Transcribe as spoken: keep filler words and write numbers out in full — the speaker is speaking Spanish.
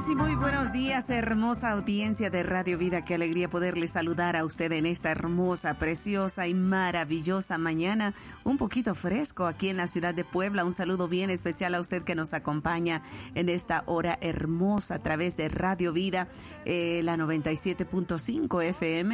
y muy buenos días, hermosa audiencia de Radio Vida. Qué alegría poderle saludar a usted en esta hermosa, preciosa y maravillosa mañana. Un poquito fresco aquí en la ciudad de Puebla. Un saludo bien especial a usted que nos acompaña en esta hora hermosa a través de Radio Vida, eh, la noventa y siete punto cinco F M.